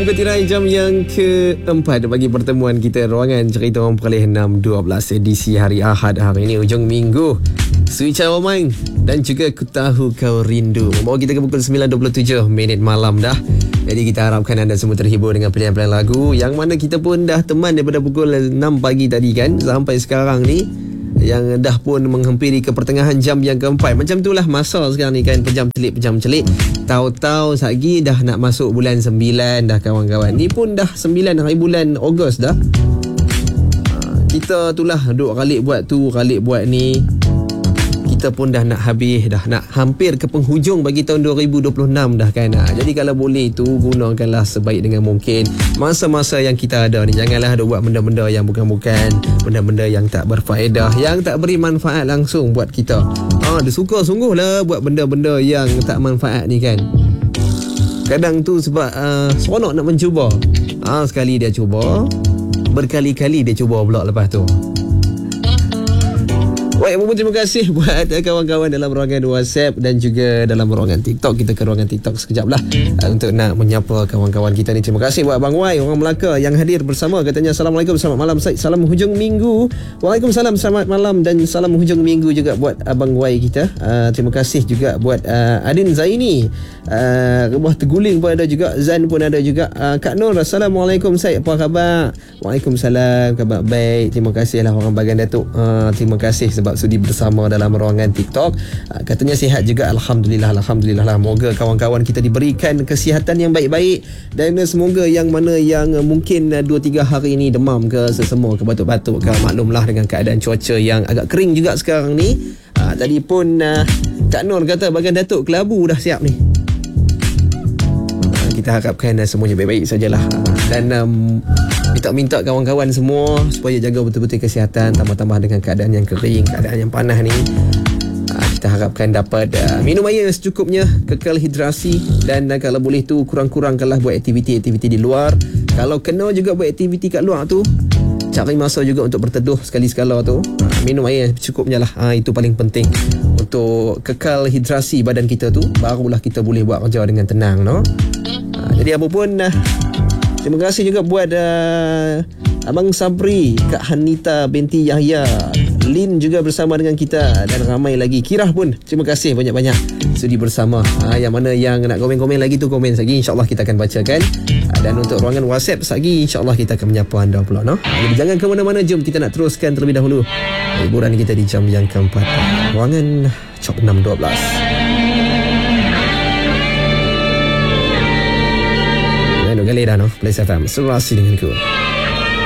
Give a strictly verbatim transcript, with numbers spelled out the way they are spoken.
membuka tirai jam yang keempat bagi pertemuan kita ruangan cerita orang peralih enam dua belas edisi hari Ahad hari ini hujung minggu. Switch Our Mind dan juga Ku Tahu Kau Rindu membawa kita ke pukul sembilan dua puluh tujuh minit malam dah. Jadi kita harapkan anda semua terhibur dengan pilihan-pilihan lagu yang mana kita pun dah teman daripada pukul enam pagi tadi kan sampai sekarang ni, yang dah pun menghampiri ke pertengahan jam yang keempat. Macam itulah masa sekarang ni kan, pejam celik pejam celik. Tahu-tahu lagi dah nak masuk bulan sembilan dah kawan-kawan. Ni pun dah sembilan hari bulan Ogos dah. Kita itulah duk kalik buat tu, kalik buat ni. Kita pun dah nak habis, dah nak hampir ke penghujung bagi tahun dua ribu dua puluh enam dah kan. Ha, jadi kalau boleh tu gunakanlah sebaik dengan mungkin masa-masa yang kita ada ni. Janganlah ada buat benda-benda yang bukan-bukan, benda-benda yang tak berfaedah, yang tak beri manfaat langsung buat kita. Ha, dia suka sungguh lah buat benda-benda yang tak manfaat ni kan. Kadang tu sebab uh, seronok nak mencuba. Ha, sekali dia cuba, berkali-kali dia cuba pula lepas tu. Baik, apa pun terima kasih buat kawan-kawan dalam ruangan WhatsApp dan juga dalam ruangan TikTok. Kita ke ruangan TikTok sekejap lah uh, untuk nak menyapa kawan-kawan kita ni. Terima kasih buat Abang Wai, orang Melaka yang hadir bersama. Katanya Assalamualaikum, selamat malam, salam hujung minggu. Waalaikumsalam, selamat malam dan salam hujung minggu juga buat Abang Wai kita. uh, Terima kasih juga buat uh, Adin Zaini, uh, Rebah Terguling pun ada juga, Zan pun ada juga. uh, Kak Nur, Assalamualaikum Syed, apa khabar? Waalaikumsalam, khabar baik. Terima kasih lah orang Bagan Datuk. uh, Terima kasih sebab sudi bersama dalam ruangan TikTok. uh, Katanya sihat juga, Alhamdulillah. Alhamdulillah lah. Moga kawan-kawan kita diberikan kesihatan yang baik-baik. Dan semoga yang mana yang mungkin dua tiga hari ini demam ke, sesama ke, batuk-batuk ke, maklumlah dengan keadaan cuaca yang agak kering juga sekarang ni. uh, Tadi pun uh, Kak Nur kata Bagan Datuk Kelabu dah siap ni. uh, Kita harapkan uh, semuanya baik-baik sajalah. uh, Dan um, minta-minta kawan-kawan semua supaya jaga betul-betul kesihatan, tambah-tambah dengan keadaan yang kering, keadaan yang panas ni. uh, Kita harapkan dapat uh, minum air secukupnya, kekal hidrasi. Dan uh, kalau boleh tu kurang-kurangkanlah buat aktiviti-aktiviti di luar. Kalau kena juga buat aktiviti kat luar tu, cari masa juga untuk berteduh sekali-sekala tu. uh, Minum air secukupnya lah. uh, Itu paling penting untuk kekal hidrasi badan kita tu. Barulah kita boleh buat kerja dengan tenang, no? uh, Jadi apa pun uh, terima kasih juga buat uh, Abang Sabri, Kak Hanita binti Yahya, Lin juga bersama dengan kita, dan ramai lagi. Kirah pun terima kasih banyak-banyak sudi bersama. uh, Yang mana yang nak komen-komen lagi tu komen lagi, InsyaAllah kita akan bacakan. uh, Dan untuk ruangan WhatsApp lagi, InsyaAllah kita akan menyapa anda pula, no? Jadi jangan ke mana-mana, jom kita nak teruskan terlebih dahulu hiburan kita di jam yang keempat, ruangan Chop enam dua belas. Galera, no? Place F M, serasi denganku.